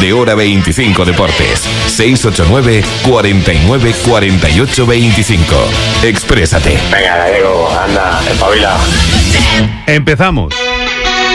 de Hora 25 Deportes. 689 49 48 25. Exprésate. Venga, Gallego, anda, espabila. Empezamos.